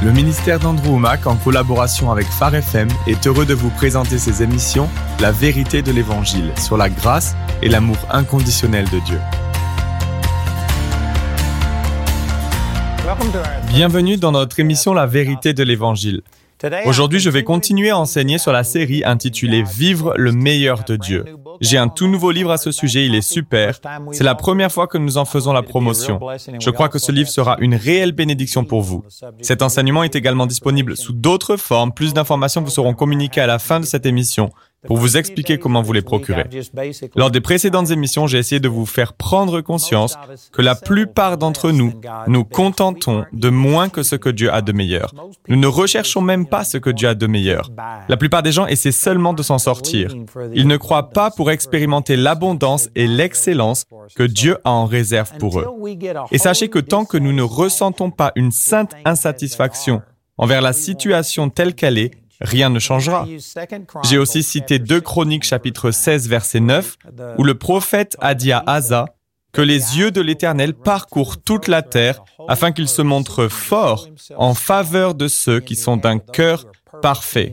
Le ministère d'Andrew Wommack, en collaboration avec Phare FM, est heureux de vous présenter ses émissions « La vérité de l'Évangile » sur la grâce et l'amour inconditionnel de Dieu. Bienvenue dans notre émission « La vérité de l'Évangile ». Aujourd'hui, je vais continuer à enseigner sur la série intitulée « Vivre le meilleur de Dieu ». J'ai un tout nouveau livre à ce sujet, il est super. C'est la première fois que nous en faisons la promotion. Je crois que ce livre sera une réelle bénédiction pour vous. Cet enseignement est également disponible sous d'autres formes. Plus d'informations vous seront communiquées à la fin de cette émission pour vous expliquer comment vous les procurer. Lors des précédentes émissions, j'ai essayé de vous faire prendre conscience que la plupart d'entre nous nous contentons de moins que ce que Dieu a de meilleur. Nous ne recherchons même pas ce que Dieu a de meilleur. La plupart des gens essaient seulement de s'en sortir. Ils ne croient pas pour expérimenter l'abondance et l'excellence que Dieu a en réserve pour eux. Et sachez que tant que nous ne ressentons pas une sainte insatisfaction envers la situation telle qu'elle est, rien ne changera. J'ai aussi cité 2 Chroniques chapitre 16 verset 9 où le prophète a dit à Asa que les yeux de l'Éternel parcourent toute la terre afin qu'il se montre fort en faveur de ceux qui sont d'un cœur parfait.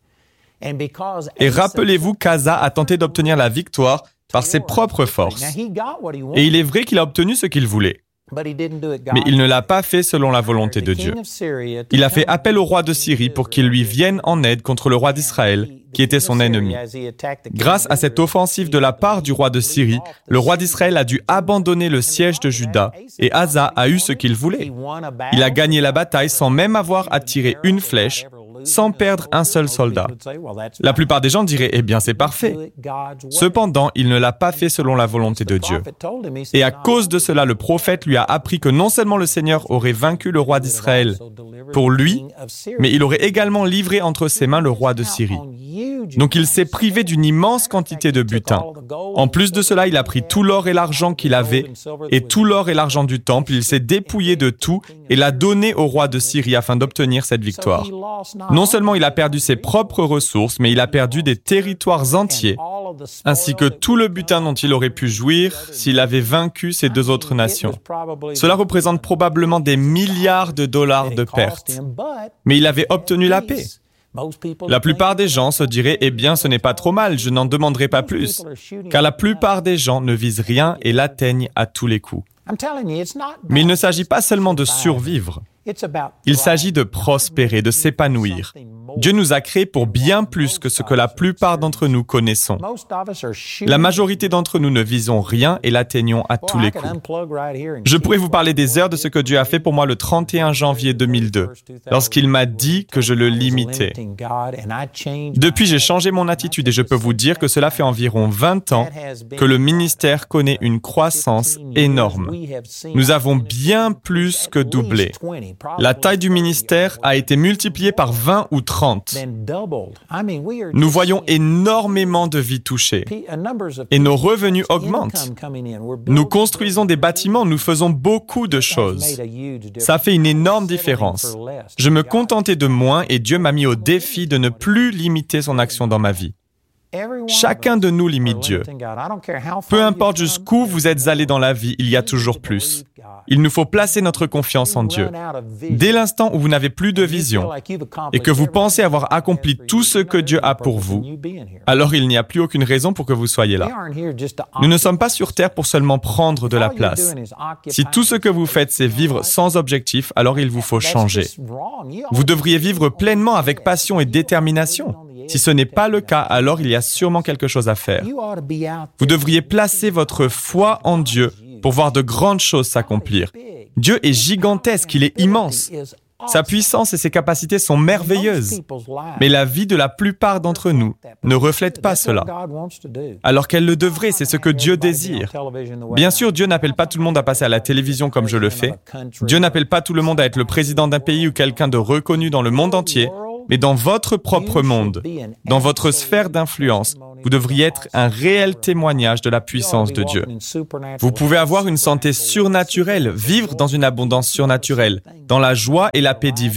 Et rappelez-vous qu'Asa a tenté d'obtenir la victoire par ses propres forces. Et il est vrai qu'il a obtenu ce qu'il voulait. Mais il ne l'a pas fait selon la volonté de Dieu. Il a fait appel au roi de Syrie pour qu'il lui vienne en aide contre le roi d'Israël, qui était son ennemi. Grâce à cette offensive de la part du roi de Syrie, le roi d'Israël a dû abandonner le siège de Juda et Asa a eu ce qu'il voulait. Il a gagné la bataille sans même avoir à tirer une flèche, sans perdre un seul soldat. La plupart des gens diraient « Eh bien, c'est parfait ». Cependant, il ne l'a pas fait selon la volonté de Dieu. Et à cause de cela, le prophète lui a appris que non seulement le Seigneur aurait vaincu le roi d'Israël pour lui, mais il aurait également livré entre ses mains le roi de Syrie. Donc il s'est privé d'une immense quantité de butin. En plus de cela, il a pris tout l'or et l'argent qu'il avait, et tout l'or et l'argent du temple, il s'est dépouillé de tout et l'a donné au roi de Syrie afin d'obtenir cette victoire. Non seulement il a perdu ses propres ressources, mais il a perdu des territoires entiers, ainsi que tout le butin dont il aurait pu jouir s'il avait vaincu ces 2 autres nations. Cela représente probablement des milliards de dollars de pertes. Mais il avait obtenu la paix. La plupart des gens se diraient « Eh bien, ce n'est pas trop mal, je n'en demanderai pas plus », car la plupart des gens ne visent rien et l'atteignent à tous les coups. Mais il ne s'agit pas seulement de survivre. Il s'agit de prospérer, de s'épanouir. Dieu nous a créés pour bien plus que ce que la plupart d'entre nous connaissons. La majorité d'entre nous ne visons rien et l'atteignons à tous les coups. Je pourrais vous parler des heures de ce que Dieu a fait pour moi le 31 janvier 2002, lorsqu'il m'a dit que je le limitais. Depuis, j'ai changé mon attitude et je peux vous dire que cela fait environ 20 ans que le ministère connaît une croissance énorme. Nous avons bien plus que doublé. La taille du ministère a été multipliée par 20 ou 30. Nous voyons énormément de vies touchées et nos revenus augmentent. Nous construisons des bâtiments, nous faisons beaucoup de choses. Ça fait une énorme différence. Je me contentais de moins et Dieu m'a mis au défi de ne plus limiter son action dans ma vie. Chacun de nous limite Dieu. Peu importe jusqu'où vous êtes allé dans la vie, il y a toujours plus. Il nous faut placer notre confiance en Dieu. Dès l'instant où vous n'avez plus de vision et que vous pensez avoir accompli tout ce que Dieu a pour vous, alors il n'y a plus aucune raison pour que vous soyez là. Nous ne sommes pas sur terre pour seulement prendre de la place. Si tout ce que vous faites, c'est vivre sans objectif, alors il vous faut changer. Vous devriez vivre pleinement avec passion et détermination. Si ce n'est pas le cas, alors il y a sûrement quelque chose à faire. Vous devriez placer votre foi en Dieu pour voir de grandes choses s'accomplir. Dieu est gigantesque, il est immense. Sa puissance et ses capacités sont merveilleuses. Mais la vie de la plupart d'entre nous ne reflète pas cela. Alors qu'elle le devrait, c'est ce que Dieu désire. Bien sûr, Dieu n'appelle pas tout le monde à passer à la télévision comme je le fais. Dieu n'appelle pas tout le monde à être le président d'un pays ou quelqu'un de reconnu dans le monde entier. Mais dans votre propre monde, dans votre sphère d'influence, vous devriez être un réel témoignage de la puissance de Dieu. Vous pouvez avoir une santé surnaturelle, vivre dans une abondance surnaturelle, dans la joie et la paix divine.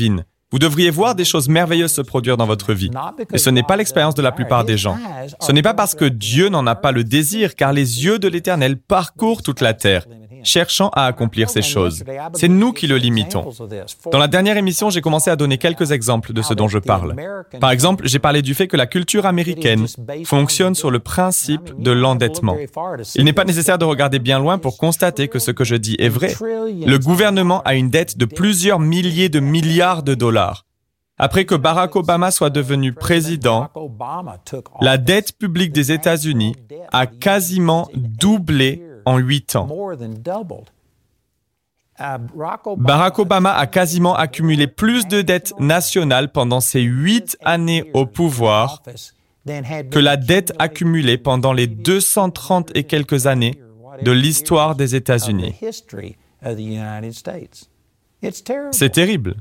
Vous devriez voir des choses merveilleuses se produire dans votre vie. Et ce n'est pas l'expérience de la plupart des gens. Ce n'est pas parce que Dieu n'en a pas le désir, car les yeux de l'Éternel parcourent toute la terre, cherchant à accomplir ces choses. C'est nous qui le limitons. Dans la dernière émission, j'ai commencé à donner quelques exemples de ce dont je parle. Par exemple, j'ai parlé du fait que la culture américaine fonctionne sur le principe de l'endettement. Il n'est pas nécessaire de regarder bien loin pour constater que ce que je dis est vrai. Le gouvernement a une dette de plusieurs milliers de milliards de dollars. Après que Barack Obama soit devenu président, la dette publique des États-Unis a quasiment doublé en 8 ans. Barack Obama a quasiment accumulé plus de dettes nationales pendant ses 8 années au pouvoir que la dette accumulée pendant les 230 et quelques années de l'histoire des États-Unis. C'est terrible.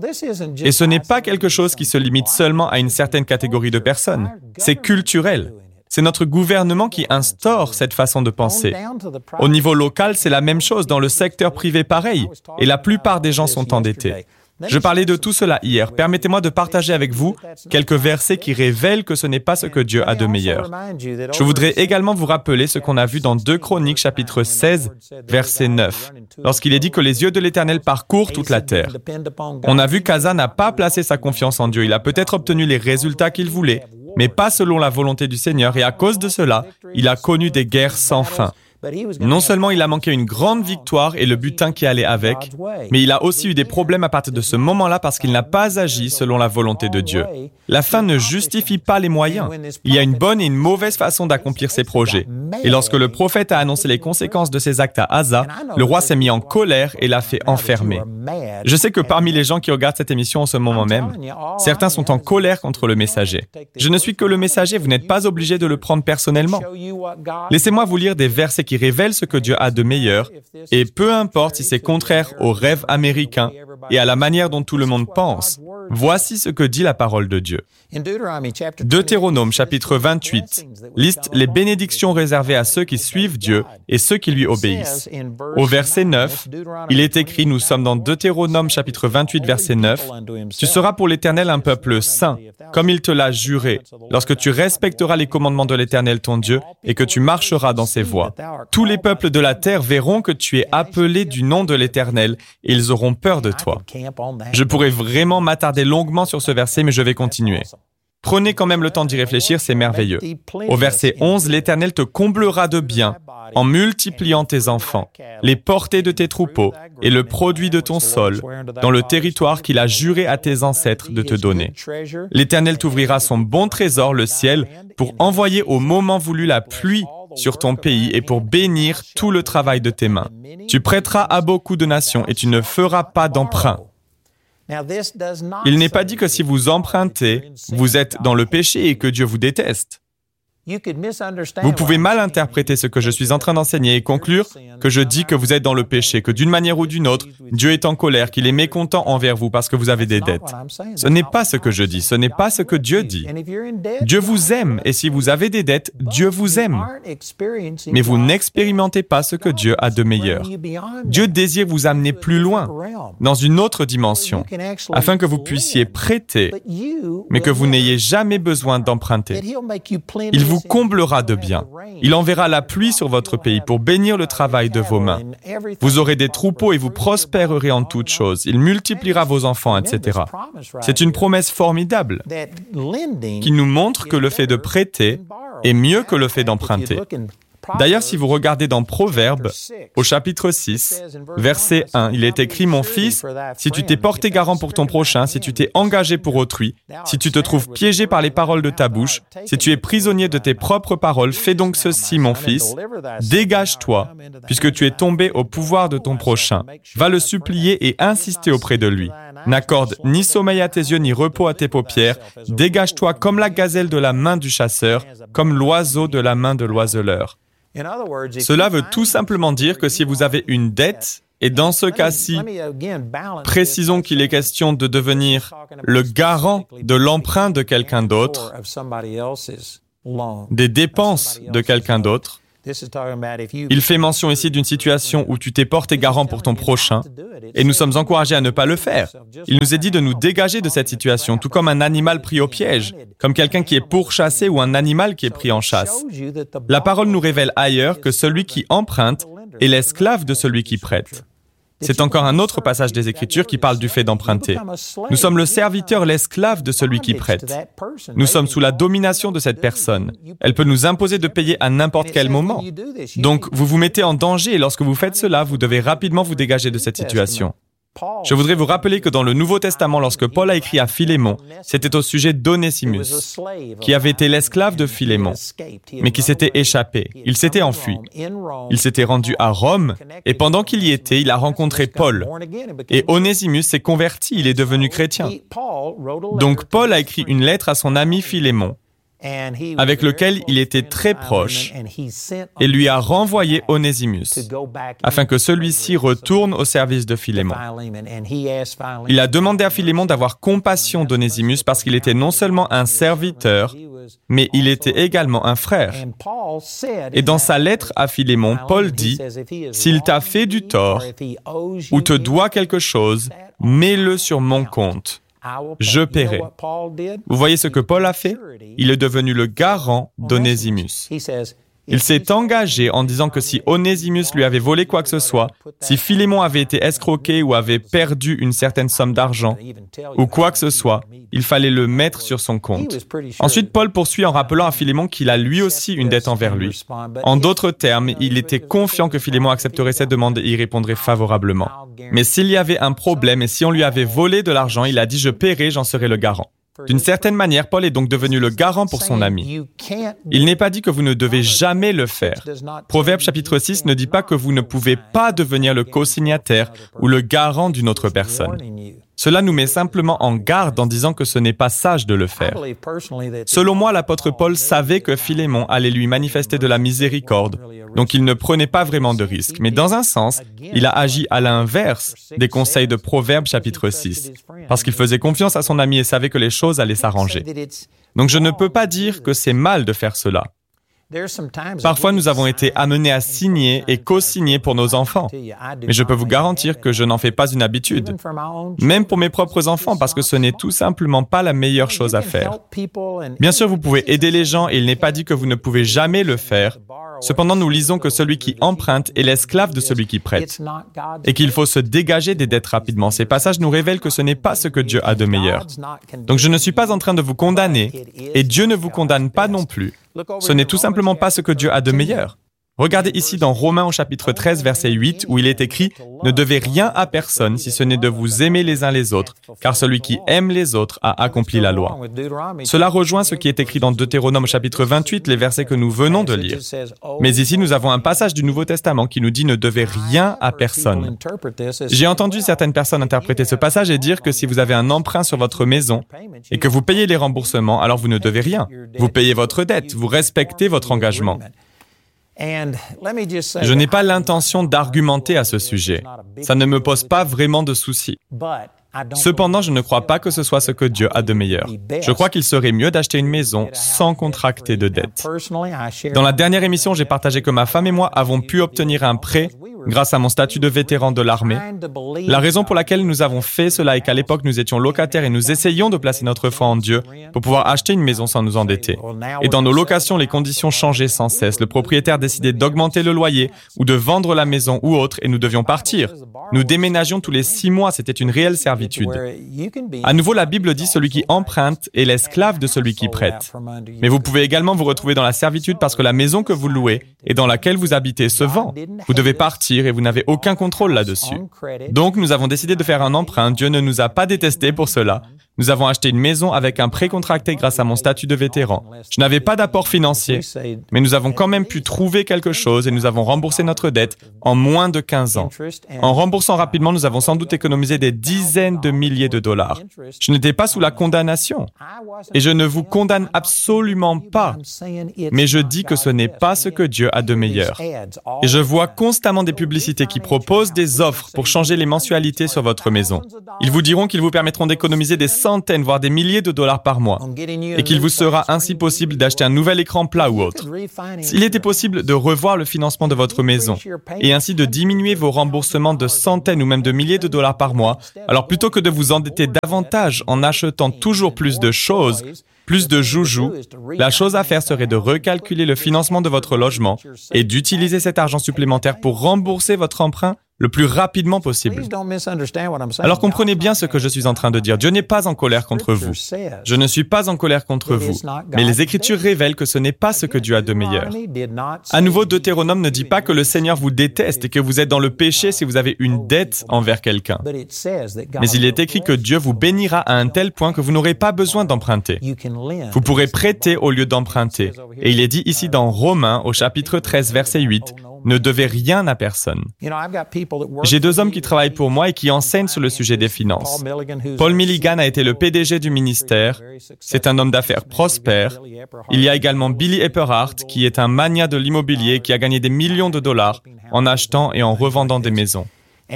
Et ce n'est pas quelque chose qui se limite seulement à une certaine catégorie de personnes. C'est culturel. C'est notre gouvernement qui instaure cette façon de penser. Au niveau local, c'est la même chose. Dans le secteur privé, pareil. Et la plupart des gens sont endettés. Je parlais de tout cela hier. Permettez-moi de partager avec vous quelques versets qui révèlent que ce n'est pas ce que Dieu a de meilleur. Je voudrais également vous rappeler ce qu'on a vu dans 2 Chroniques, chapitre 16, verset 9, lorsqu'il est dit que les yeux de l'Éternel parcourent toute la terre. On a vu qu'Asa n'a pas placé sa confiance en Dieu. Il a peut-être obtenu les résultats qu'il voulait, mais pas selon la volonté du Seigneur, et à cause de cela, il a connu des guerres sans fin. Non seulement il a manqué une grande victoire et le butin qui allait avec, mais il a aussi eu des problèmes à partir de ce moment-là parce qu'il n'a pas agi selon la volonté de Dieu. La fin ne justifie pas les moyens. Il y a une bonne et une mauvaise façon d'accomplir ses projets. Et lorsque le prophète a annoncé les conséquences de ces actes à Asa, le roi s'est mis en colère et l'a fait enfermer. Je sais que parmi les gens qui regardent cette émission en ce moment même, certains sont en colère contre le messager. Je ne suis que le messager, vous n'êtes pas obligé de le prendre personnellement. Laissez-moi vous lire des versets qui révèlent ce que Dieu a de meilleur, et peu importe si c'est contraire aux rêves américains et à la manière dont tout le monde pense, voici ce que dit la parole de Dieu. Deutéronome chapitre 28 liste les bénédictions réservées à ceux qui suivent Dieu et ceux qui lui obéissent. Au verset 9, il est écrit, nous sommes dans Deutéronome chapitre 28 verset 9, « Tu seras pour l'Éternel un peuple saint, comme il te l'a juré, lorsque tu respecteras les commandements de l'Éternel ton Dieu et que tu marcheras dans ses voies. Tous les peuples de la terre verront que tu es appelé du nom de l'Éternel et ils auront peur de toi. » Je pourrais vraiment m'attarder longuement sur ce verset, mais je vais continuer. Prenez quand même le temps d'y réfléchir, c'est merveilleux. Au verset 11, l'Éternel te comblera de biens en multipliant tes enfants, les portées de tes troupeaux et le produit de ton sol dans le territoire qu'il a juré à tes ancêtres de te donner. L'Éternel t'ouvrira son bon trésor, le ciel, pour envoyer au moment voulu la pluie sur ton pays et pour bénir tout le travail de tes mains. Tu prêteras à beaucoup de nations et tu ne feras pas d'emprunt. Il n'est pas dit que si vous empruntez, vous êtes dans le péché et que Dieu vous déteste. Vous pouvez mal interpréter ce que je suis en train d'enseigner et conclure que je dis que vous êtes dans le péché, que d'une manière ou d'une autre, Dieu est en colère, qu'il est mécontent envers vous parce que vous avez des dettes. Ce n'est pas ce que je dis, ce n'est pas ce que Dieu dit. Dieu vous aime et si vous avez des dettes, Dieu vous aime. Mais vous n'expérimentez pas ce que Dieu a de meilleur. Dieu désire vous amener plus loin, dans une autre dimension, afin que vous puissiez prêter, mais que vous n'ayez jamais besoin d'emprunter. Il vous comblera de biens. Il enverra la pluie sur votre pays pour bénir le travail de vos mains. Vous aurez des troupeaux et vous prospérerez en toutes choses. Il multipliera vos enfants, etc. C'est une promesse formidable qui nous montre que le fait de prêter est mieux que le fait d'emprunter. D'ailleurs, si vous regardez dans Proverbes, au chapitre 6, verset 1, il est écrit « Mon fils, si tu t'es porté garant pour ton prochain, si tu t'es engagé pour autrui, si tu te trouves piégé par les paroles de ta bouche, si tu es prisonnier de tes propres paroles, fais donc ceci, mon fils, dégage-toi, puisque tu es tombé au pouvoir de ton prochain. Va le supplier et insister auprès de lui. N'accorde ni sommeil à tes yeux, ni repos à tes paupières. Dégage-toi comme la gazelle de la main du chasseur, comme l'oiseau de la main de l'oiseleur. » Cela veut tout simplement dire que si vous avez une dette, et dans ce cas-ci, précisons qu'il est question de devenir le garant de l'emprunt de quelqu'un d'autre, des dépenses de quelqu'un d'autre, Il fait mention ici d'une situation où tu t'es porté garant pour ton prochain, et nous sommes encouragés à ne pas le faire. Il nous est dit de nous dégager de cette situation, tout comme un animal pris au piège, comme quelqu'un qui est pourchassé ou un animal qui est pris en chasse. La parole nous révèle ailleurs que celui qui emprunte est l'esclave de celui qui prête. C'est encore un autre passage des Écritures qui parle du fait d'emprunter. Nous sommes le serviteur, l'esclave de celui qui prête. Nous sommes sous la domination de cette personne. Elle peut nous imposer de payer à n'importe quel moment. Donc, vous vous mettez en danger et lorsque vous faites cela, vous devez rapidement vous dégager de cette situation. Je voudrais vous rappeler que dans le Nouveau Testament, lorsque Paul a écrit à Philémon, c'était au sujet d'Onésimus, qui avait été l'esclave de Philémon, mais qui s'était échappé. Il s'était enfui. Il s'était rendu à Rome, et pendant qu'il y était, il a rencontré Paul. Et Onésimus s'est converti, il est devenu chrétien. Donc Paul a écrit une lettre à son ami Philémon, avec lequel il était très proche, et lui a renvoyé Onésimus, afin que celui-ci retourne au service de Philémon. Il a demandé à Philémon d'avoir compassion d'Onésimus parce qu'il était non seulement un serviteur, mais il était également un frère. Et dans sa lettre à Philémon, Paul dit, « S'il t'a fait du tort ou te doit quelque chose, mets-le sur mon compte. Je paierai. » Vous voyez ce que Paul a fait? Il est devenu le garant d'Onésimus. Il s'est engagé en disant que si Onésimus lui avait volé quoi que ce soit, si Philémon avait été escroqué ou avait perdu une certaine somme d'argent, ou quoi que ce soit, il fallait le mettre sur son compte. Ensuite, Paul poursuit en rappelant à Philémon qu'il a lui aussi une dette envers lui. En d'autres termes, il était confiant que Philémon accepterait cette demande et y répondrait favorablement. Mais s'il y avait un problème et si on lui avait volé de l'argent, il a dit « Je paierai, j'en serai le garant ». D'une certaine manière, Paul est donc devenu le garant pour son ami. Il n'est pas dit que vous ne devez jamais le faire. Proverbe chapitre 6 ne dit pas que vous ne pouvez pas devenir le co-signataire ou le garant d'une autre personne. Cela nous met simplement en garde en disant que ce n'est pas sage de le faire. Selon moi, l'apôtre Paul savait que Philémon allait lui manifester de la miséricorde, donc il ne prenait pas vraiment de risques. Mais dans un sens, il a agi à l'inverse des conseils de Proverbe chapitre 6, parce qu'il faisait confiance à son ami et savait que les choses allaient s'arranger. Donc je ne peux pas dire que c'est mal de faire cela. Parfois, nous avons été amenés à signer et co-signer pour nos enfants. Mais je peux vous garantir que je n'en fais pas une habitude. Même pour mes propres enfants, parce que ce n'est tout simplement pas la meilleure chose à faire. Bien sûr, vous pouvez aider les gens et il n'est pas dit que vous ne pouvez jamais le faire. Cependant, nous lisons que celui qui emprunte est l'esclave de celui qui prête et qu'il faut se dégager des dettes rapidement. Ces passages nous révèlent que ce n'est pas ce que Dieu a de meilleur. Donc, je ne suis pas en train de vous condamner et Dieu ne vous condamne pas non plus. Ce n'est tout simplement pas ce que Dieu a de meilleur. Regardez ici dans Romains au chapitre 13, verset 8, où il est écrit « Ne devez rien à personne si ce n'est de vous aimer les uns les autres, car celui qui aime les autres a accompli la loi. » Cela rejoint ce qui est écrit dans Deutéronome au chapitre 28, les versets que nous venons de lire. Mais ici, nous avons un passage du Nouveau Testament qui nous dit « Ne devez rien à personne ». J'ai entendu certaines personnes interpréter ce passage et dire que si vous avez un emprunt sur votre maison et que vous payez les remboursements, alors vous ne devez rien. Vous payez votre dette, vous respectez votre engagement. Je n'ai pas l'intention d'argumenter à ce sujet. Ça ne me pose pas vraiment de soucis. Cependant, je ne crois pas que ce soit ce que Dieu a de meilleur. Je crois qu'il serait mieux d'acheter une maison sans contracter de dette. Dans la dernière émission, j'ai partagé que ma femme et moi avons pu obtenir un prêt grâce à mon statut de vétéran de l'armée. La raison pour laquelle nous avons fait cela est qu'à l'époque, nous étions locataires et nous essayions de placer notre foi en Dieu pour pouvoir acheter une maison sans nous endetter. Et dans nos locations, les conditions changeaient sans cesse. Le propriétaire décidait d'augmenter le loyer ou de vendre la maison ou autre et nous devions partir. Nous déménagions tous les 6 mois, c'était une réelle servitude. À nouveau, la Bible dit « Celui qui emprunte est l'esclave de celui qui prête ». Mais vous pouvez également vous retrouver dans la servitude parce que la maison que vous louez et dans laquelle vous habitez se vend. Vous devez partir et vous n'avez aucun contrôle là-dessus. Donc, nous avons décidé de faire un emprunt. Dieu ne nous a pas détestés pour cela. Nous avons acheté une maison avec un prêt contracté grâce à mon statut de vétéran. Je n'avais pas d'apport financier, mais nous avons quand même pu trouver quelque chose et nous avons remboursé notre dette en moins de 15 ans. En remboursant rapidement, nous avons sans doute économisé des dizaines de milliers de dollars. Je n'étais pas sous la condamnation et je ne vous condamne absolument pas, mais je dis que ce n'est pas ce que Dieu a de meilleur. Et je vois constamment des publicités qui proposent des offres pour changer les mensualités sur votre maison. Ils vous diront qu'ils vous permettront d'économiser des centaines, voire des milliers de dollars par mois, et qu'il vous sera ainsi possible d'acheter un nouvel écran plat ou autre. S'il était possible de revoir le financement de votre maison, et ainsi de diminuer vos remboursements de centaines ou même de milliers de dollars par mois, alors plutôt que de vous endetter davantage en achetant toujours plus de choses, plus de joujoux, la chose à faire serait de recalculer le financement de votre logement et d'utiliser cet argent supplémentaire pour rembourser votre emprunt le plus rapidement possible. Alors comprenez bien ce que je suis en train de dire. Dieu n'est pas en colère contre vous. Je ne suis pas en colère contre vous. Mais les Écritures révèlent que ce n'est pas ce que Dieu a de meilleur. À nouveau, Deutéronome ne dit pas que le Seigneur vous déteste et que vous êtes dans le péché si vous avez une dette envers quelqu'un. Mais il est écrit que Dieu vous bénira à un tel point que vous n'aurez pas besoin d'emprunter. Vous pourrez prêter au lieu d'emprunter. Et il est dit ici dans Romains, au chapitre 13, verset 8, « Ne devez rien à personne ». J'ai 2 hommes qui travaillent pour moi et qui enseignent sur le sujet des finances. Paul Milligan a été le PDG du ministère. C'est un homme d'affaires prospère. Il y a également Billy Epperhart, qui est un magnat de l'immobilier qui a gagné des millions de dollars en achetant et en revendant des maisons.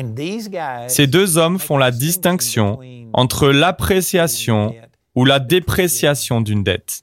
Ces 2 hommes font la distinction entre l'appréciation ou la dépréciation d'une dette.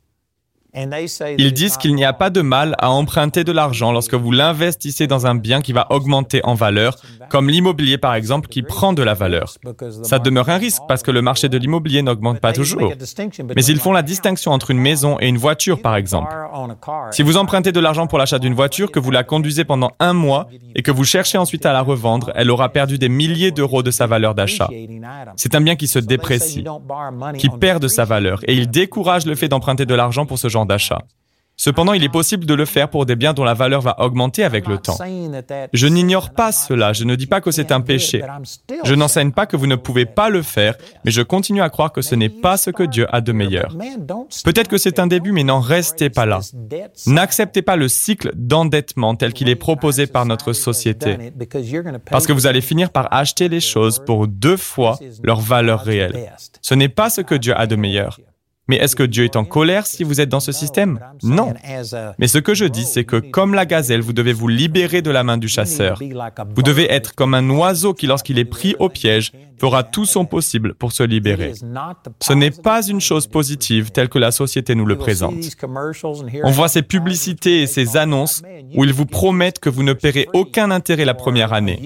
Ils disent qu'il n'y a pas de mal à emprunter de l'argent lorsque vous l'investissez dans un bien qui va augmenter en valeur, comme l'immobilier par exemple qui prend de la valeur. Ça demeure un risque parce que le marché de l'immobilier n'augmente pas toujours. Mais ils font la distinction entre une maison et une voiture par exemple. Si vous empruntez de l'argent pour l'achat d'une voiture, que vous la conduisez pendant 1 mois et que vous cherchez ensuite à la revendre, elle aura perdu des milliers d'euros de sa valeur d'achat. C'est un bien qui se déprécie, qui perd de sa valeur et il décourage le fait d'emprunter de l'argent pour ce genre d'achat. Cependant, il est possible de le faire pour des biens dont la valeur va augmenter avec le temps. Je n'ignore pas cela, je ne dis pas que c'est un péché. Je n'enseigne pas que vous ne pouvez pas le faire, mais je continue à croire que ce n'est pas ce que Dieu a de meilleur. Peut-être que c'est un début, mais n'en restez pas là. N'acceptez pas le cycle d'endettement tel qu'il est proposé par notre société, parce que vous allez finir par acheter les choses pour 2 fois leur valeur réelle. Ce n'est pas ce que Dieu a de meilleur. Mais est-ce que Dieu est en colère si vous êtes dans ce système? Non. Mais ce que je dis, c'est que comme la gazelle, vous devez vous libérer de la main du chasseur. Vous devez être comme un oiseau qui, lorsqu'il est pris au piège, fera tout son possible pour se libérer. Ce n'est pas une chose positive telle que la société nous le présente. On voit ces publicités et ces annonces où ils vous promettent que vous ne paierez aucun intérêt la première année.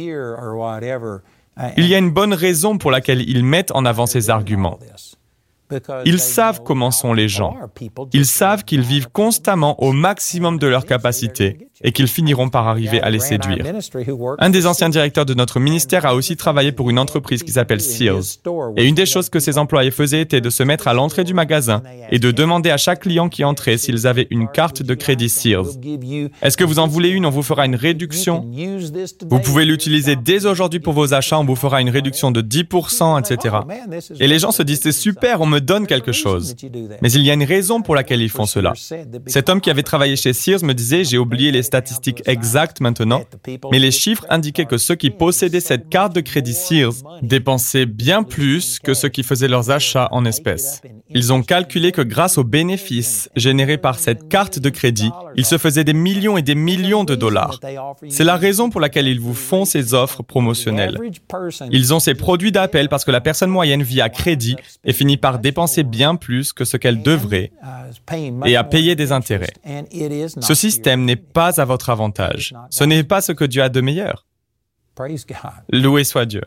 Il y a une bonne raison pour laquelle ils mettent en avant ces arguments. Ils savent comment sont les gens. Ils savent qu'ils vivent constamment au maximum de leur capacité et qu'ils finiront par arriver à les séduire. Un des anciens directeurs de notre ministère a aussi travaillé pour une entreprise qui s'appelle Sears. Et une des choses que ses employés faisaient était de se mettre à l'entrée du magasin et de demander à chaque client qui entrait s'ils avaient une carte de crédit Sears. Est-ce que vous en voulez une? On vous fera une réduction. Vous pouvez l'utiliser dès aujourd'hui pour vos achats, on vous fera une réduction de 10%, etc. Et les gens se disent, c'est super, on me donne quelque chose. Mais il y a une raison pour laquelle ils font cela. Cet homme qui avait travaillé chez Sears me disait, j'ai oublié les statistiques exactes maintenant, mais les chiffres indiquaient que ceux qui possédaient cette carte de crédit Sears dépensaient bien plus que ceux qui faisaient leurs achats en espèces. Ils ont calculé que grâce aux bénéfices générés par cette carte de crédit, ils se faisaient des millions et des millions de dollars. C'est la raison pour laquelle ils vous font ces offres promotionnelles. Ils ont ces produits d'appel parce que la personne moyenne vit à crédit et finit par dépenser bien plus que ce qu'elle devrait et à payer des intérêts. Ce système n'est pas à votre avantage. Ce n'est pas ce que Dieu a de meilleur. Loué soit Dieu.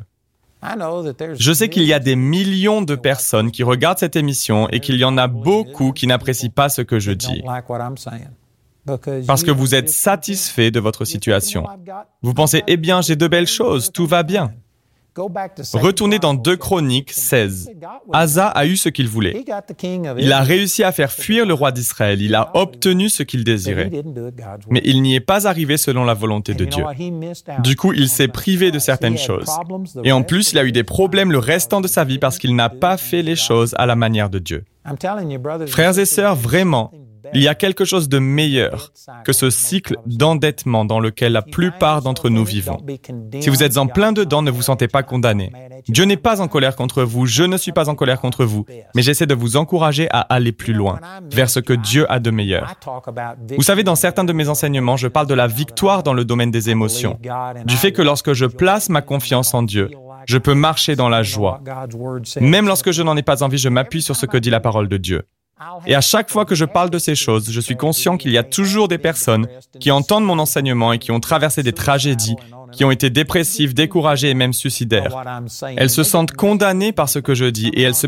Je sais qu'il y a des millions de personnes qui regardent cette émission et qu'il y en a beaucoup qui n'apprécient pas ce que je dis. Parce que vous êtes satisfait de votre situation. Vous pensez, eh bien, j'ai de belles choses, tout va bien. Retournez dans 2 Chroniques 16. Asa a eu ce qu'il voulait. Il a réussi à faire fuir le roi d'Israël. Il a obtenu ce qu'il désirait. Mais il n'y est pas arrivé selon la volonté de Dieu. Du coup, il s'est privé de certaines choses. Et en plus, il a eu des problèmes le restant de sa vie parce qu'il n'a pas fait les choses à la manière de Dieu. Frères et sœurs, vraiment, il y a quelque chose de meilleur que ce cycle d'endettement dans lequel la plupart d'entre nous vivons. Si vous êtes en plein dedans, ne vous sentez pas condamné. Dieu n'est pas en colère contre vous, je ne suis pas en colère contre vous, mais j'essaie de vous encourager à aller plus loin, vers ce que Dieu a de meilleur. Vous savez, dans certains de mes enseignements, je parle de la victoire dans le domaine des émotions, du fait que lorsque je place ma confiance en Dieu, Je peux marcher dans la joie. Même lorsque je n'en ai pas envie, je m'appuie sur ce que dit la parole de Dieu. Et à chaque fois que je parle de ces choses, je suis conscient qu'il y a toujours des personnes qui entendent mon enseignement et qui ont traversé des tragédies, qui ont été dépressives, découragées et même suicidaires. Elles se sentent condamnées par ce que je dis et elles se